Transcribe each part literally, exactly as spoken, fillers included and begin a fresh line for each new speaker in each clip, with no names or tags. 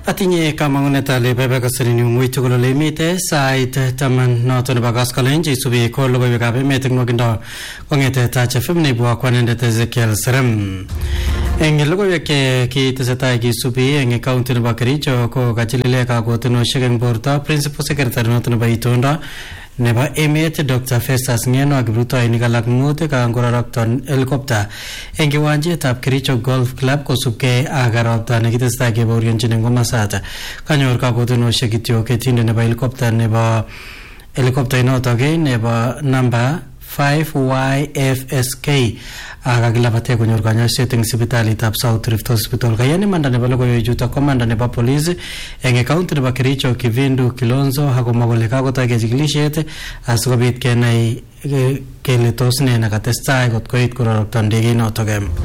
Atinye kamangunet ale bebe kasarinu ngwitu kolo lemite sait taman noto nebo kaskolenji isubi ko logoiwekab emet eng nwakindo kongete Taach F M neibwa kwanendet Ezekiel Serem. Eng logoiwek kitesetai kisubi eng county nebo Kericho ko kachilile kakotinosiek eng borto Principal Secretary noto nebo itondo nebo emet Doctor Festus Ngeno ak kiprutoinik alak mut kangororokton helicopter eng kiwanjetab Kericho Golf Club kosubkei ak ropta nekitesetai kebaorionjin eng komasata. Kanyor kakotinosiek kityo ketinde nebo helicopter nebo helicopter inotok nebo number five Y F S K akakilapate konyor kanyoiset eng sipitalitab South Rift Hospital. Kayani manda nebo logoiwechutok komanda nebo police eng county nebo Kericho Kivindu Kilonzo akomwa kole kakotoi kechikilisiet asikobit kenai kele tos ne nekatestai kot koit kororokto ndegeinotok.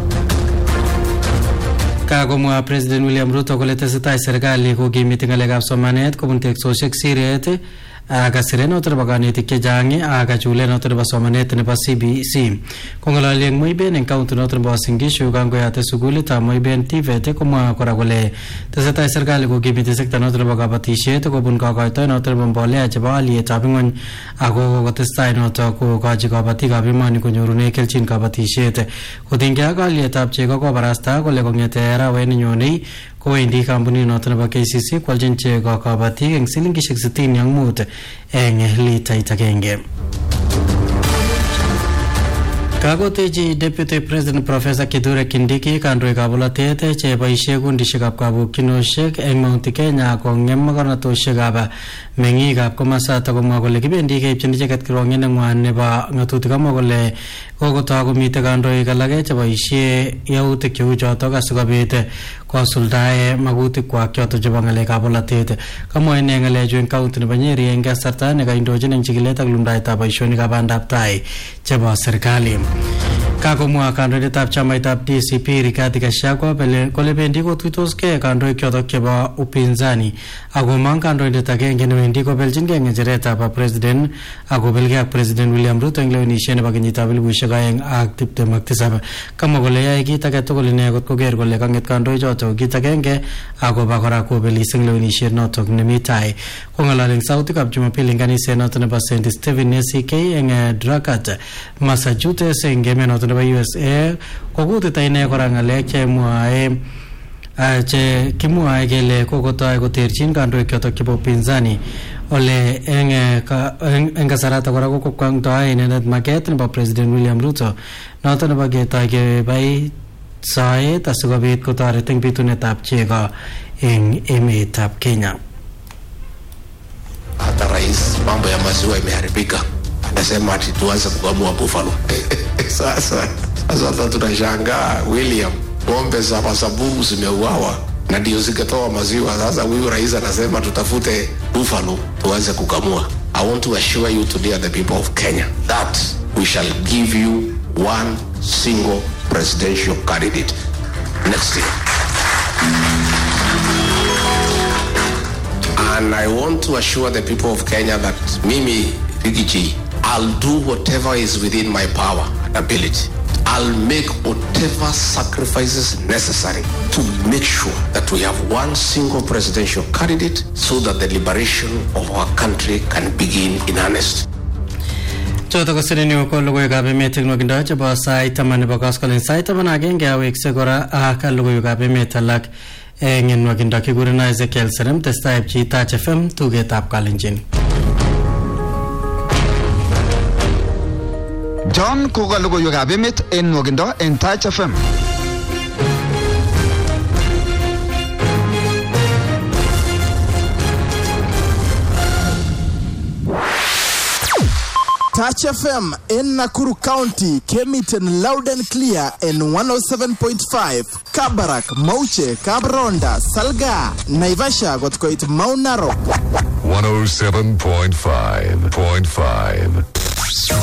Kakomwa President William Ruto kole tesetai serikali kokimiti ngalekab somanet kobun teksosiek siret akasiret noto nebo kanetik chechang akachule noto nebo somanet nebo C B C. Kongololi eng Moiben eng county noto nebo Uasin Gishu kangoyate sukulitab Moiben T V E T komwa kora kole tesetai serikali kokimiti sekta noto nebo kabatisiet kobun kakoitoet noto nebo mbolea chebo alietab ing'ony ako kotestai noto kokochi kabatikab emoni konyorune kelchin kabatisiet. Kotinygei ak alietab chego kobarasta kole kong'ete arawet nenyonei kowendi kampunit noto nebo K C C kwaljin chego kabatik eng silingishek sitini ak mut eng litait agenge. Kakotechi Deputy President Professor Kithure Kindiki kandoikab bolotet cheboisie kundishekab kabukchinosiek eng Mount Kenya kong'em mokornotosiekab meng'ikab komasata komwa kole kibendi keipchin icheket kirwong'et neng'wan nebo ng'atutik. Kamwa kole kokotoi komite kandoik alake cheboisie yautik cheu chotok asikobit kosuldae magutikwak chotok chebo ng'alekab bolotet. Kamwa ine ng'alechu eng county nebo Nyeri eng kasarta nekaindochin eng chikilet ak lumdaetab boisionikab bandab tai chebo serikali. Kakomwa kandoindetab chamaitab D C P Rigathi Gachagua kole bendi kotuitoskei kandoik chotok chebo upinzani akomong kandoindet agenge newendi kobeljingei ng'echeretab president akobelgei ak President William Ruto eng lewenisiet nebo kenyitab elibushek aeng ak tiptem ak tisab. Kamwa kole yae kit age tugul ine kot koker kole kang'et kandoik chotok kit agenge akoba kora kobelis eng lewenisiet notok nemi tai. Kong'alal eng sautikab Jumapili eng kaniset notok nebo Saint Stephen A C K eng Dracut, Massachusetts eng emet notok nebo U S A kokutita ine kora ng'alek chemwae che kimwae kele kokotoi koterchin kandoik chotok chebo upinzani ole eng eng kasarata kora kokwangtoe inendet maket nebo President William Ruto notok nebo ketoi kebai soet asikobit kotoret eng bitunetab chego eng emetab Kenya.
Hata rais mambo ya maziwa imeharibika, anasema ati tuanze kukamua buffalo. Sasa sasa tunashangaa William, ng'ombe za masabubu zimeuawa na ndio zikatoa maziwa. Sasa huyu rais anasema tutafute buffalo tuanze kukamua. I want to assure you today, the people of Kenya, that we shall give you one single presidential candidate next year. And I want to assure the people of Kenya that Mimi Rigathi, I'll do whatever is within my power and ability. I'll make whatever sacrifices necessary to make sure that we have one single presidential candidate so that the liberation of our country can begin in earnest.
Choto kosireni ko logoiwekab emet eng nwakindo chebo sait taman nebo koskolen sait taman agenge awekse kora ak logoiwekab emet alak eng nwakindo kigurena Ezekiel Serem testai pchi Taach F M tugetab Kalenjin.
John koka logoiwekab emet en nwakindo en Taach F M.
Taach F M in Nakuru County came it in loud and clear in one oh seven point five. Kabarak, Mauche, Kabronda, Salga, Naivasha got quite Mount Narok.
one oh seven point five point five.